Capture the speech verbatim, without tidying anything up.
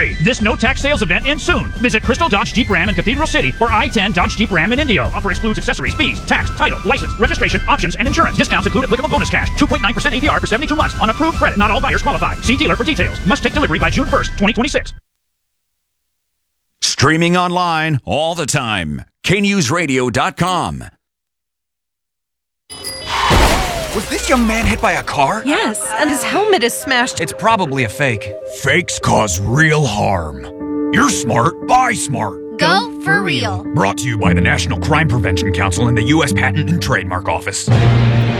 free. This no-tax sales event ends soon. Visit Crystal Dodge Jeep Ram in Cathedral City or I ten Dodge Jeep Ram in Indio. Offer excludes accessories, fees, tax, title, license, registration, options, and insurance. Discounts include applicable bonus cash. two point nine percent A P R for seventy-two months on approved credit. Not all buyers qualify. See dealer for details. Must take delivery by June first, twenty twenty-six. Streaming online all the time. K News Radio dot com. Was this young man hit by a car? Yes, and his helmet is smashed. It's probably a fake. Fakes cause real harm. You're smart, buy smart. Go for real. Brought to you by the National Crime Prevention Council and the U S Patent and Trademark Office.